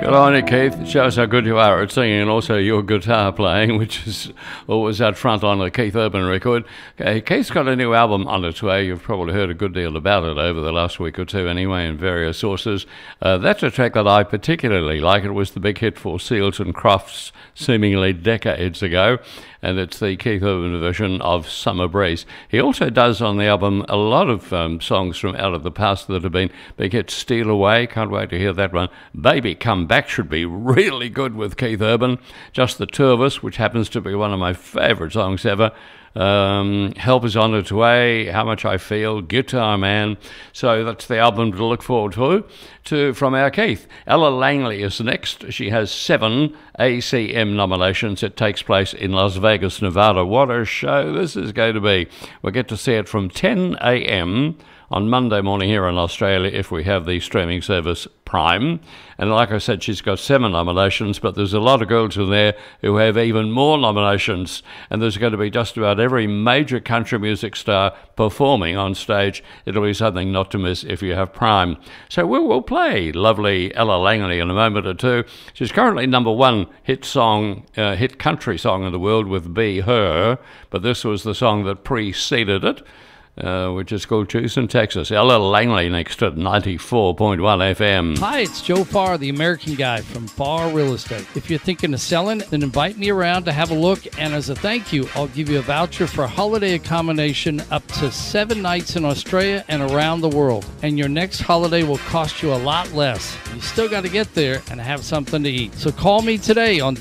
Good on you, Keith. It shows how good you are at singing and also your guitar playing, which is always out front on a Keith Urban record. Okay, Keith's got a new album on its way. You've probably heard a good deal about it over the last week or two anyway in various sources. That's a track that I particularly like. It was the big hit for Seals and Crofts seemingly decades ago, and it's the Keith Urban version of Summer Breeze. He also does on the album a lot of songs from out of the past that have been big hits. Steal Away, can't wait to hear that one. Baby Come Back should be really good with Keith Urban. Just the Two of Us, which happens to be one of my favourite songs ever. Help Is On Its Way, How Much I Feel, Guitar Man. So that's the album to look forward to from our Keith. Ella Langley is next. She has 7 ACM nominations. It takes place in Las Vegas, Nevada. What a show this is going to be. We'll get to see it from 10 a.m. on Monday morning here in Australia if we have the streaming service Prime. And like I said, she's got 7 nominations, but there's a lot of girls in there who have even more nominations. And there's going to be just about every major country music star performing on stage. It'll be something not to miss if you have Prime. So we'll play lovely Ella Langley in a moment or two. She's currently #1 hit country song in the world with Be Her, but this was the song that preceded it. Which is called Houston, Texas. Ella Langley next at 94.1 FM. Hi, it's Joe Farr, the American guy from Farr Real Estate. If you're thinking of selling, then invite me around to have a look, and as a thank you, I'll give you a voucher for holiday accommodation up to 7 nights in Australia and around the world. And your next holiday will cost you a lot less. You still got to get there and have something to eat. So call me today on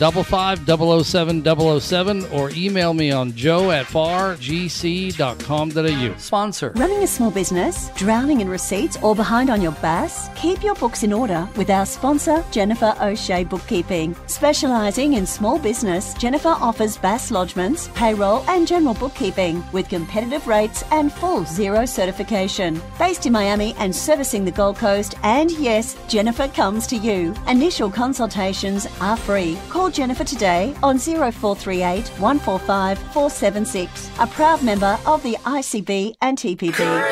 55-007-007 or email me on joe@fargc.com.au. Sponsor. Running a small business, drowning in receipts, or behind on your BAS? Keep your books in order with our sponsor, Jennifer O'Shea Bookkeeping. Specialising in small business, Jennifer offers BAS lodgements, payroll and general bookkeeping with competitive rates and full zero certification. Based in Miami and servicing the Gold Coast, and yes, Jennifer comes to you. Initial consultations are free. Call Jennifer today on 0438 145 476. A proud member of the ICB and TPB.